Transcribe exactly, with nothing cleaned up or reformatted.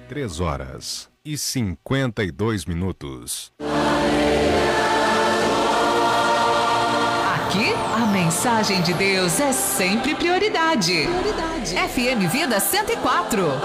Três horas e cinquenta e dois minutos. Aqui, a mensagem de Deus é sempre prioridade. Prioridade. F M Vida cento e quatro.